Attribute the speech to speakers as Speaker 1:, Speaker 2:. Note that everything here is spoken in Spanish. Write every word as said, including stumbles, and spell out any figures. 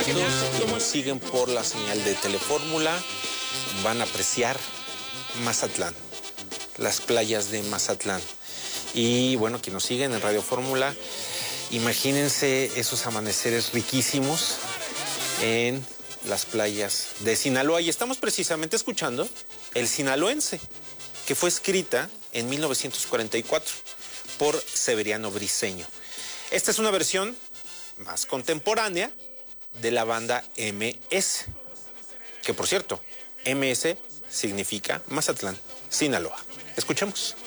Speaker 1: que nos siguen por la señal de Telefórmula van a apreciar Mazatlán, las playas de Mazatlán. Y bueno, que nos siguen en Radio Fórmula, imagínense esos amaneceres riquísimos en las playas de Sinaloa. Y estamos precisamente escuchando El Sinaloense, que fue escrita en mil novecientos cuarenta y cuatro por Severiano Briceño. Esta es una versión más contemporánea de la banda M S, que por cierto, M S significa Mazatlán, Sinaloa. Escuchemos.